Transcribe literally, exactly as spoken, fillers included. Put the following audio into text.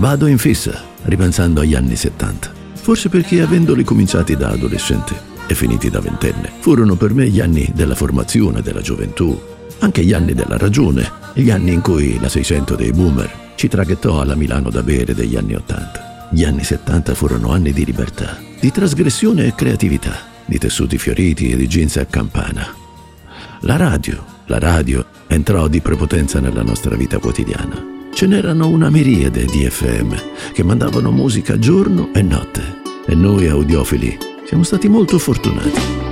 Vado in fissa, ripensando agli anni settanta. Forse perché, avendoli cominciati da adolescente e finiti da ventenne, furono per me gli anni della formazione, della gioventù, anche gli anni della ragione, gli anni in cui la seicento dei boomer ci traghettò alla Milano da bere degli anni ottanta. Gli anni settanta furono anni di libertà, di trasgressione e creatività, di tessuti fioriti e di jeans a campana. La radio, la radio entrò di prepotenza nella nostra vita quotidiana. Ce n'erano una miriade di F M che mandavano musica giorno e notte, e noi audiofili siamo stati molto fortunati.